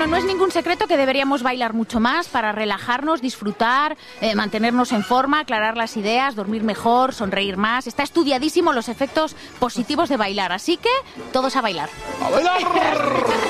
no es ningún secreto que deberíamos bailar mucho más para relajarnos, disfrutar, mantenernos en forma, aclarar las ideas, dormir mejor, sonreír más. Está estudiadísimo los efectos positivos de bailar, así que todos a bailar. ¡A bailar!